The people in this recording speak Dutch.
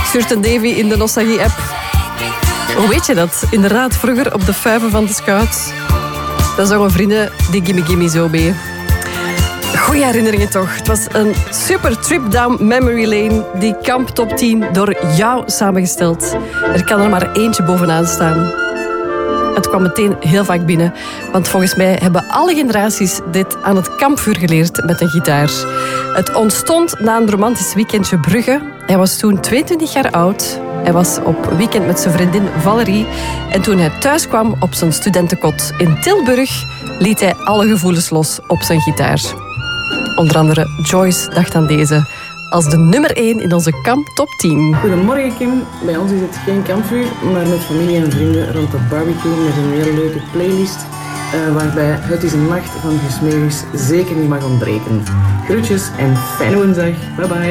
Stuurt een Davy in de Nostalgie-app. Hoe weet je dat? Inderdaad, vroeger op de fuiven van de Scouts. Dan zongen vrienden die Gimme Gimme zo mee. Goeie herinneringen toch. Het was een super trip down memory lane. Die Kamp Top 10 door jou samengesteld. Er kan er maar eentje bovenaan staan. Het kwam meteen heel vaak binnen. Want volgens mij hebben alle generaties dit aan het kampvuur geleerd met een gitaar. Het ontstond na een romantisch weekendje Brugge. Hij was toen 22 jaar oud. Hij was op weekend met zijn vriendin Valerie. En toen hij thuis kwam op zijn studentenkot in Tilburg, liet hij alle gevoelens los op zijn gitaar. Onder andere Joyce dacht aan deze als de nummer 1 in onze Kamp Top 10. Goedemorgen Kim, bij ons is het geen kampvuur, maar met familie en vrienden rond de barbecue met een hele leuke playlist waarbij Het is een nacht van Guus Meeuwis zeker niet mag ontbreken. Groetjes en fijne woensdag, bye bye.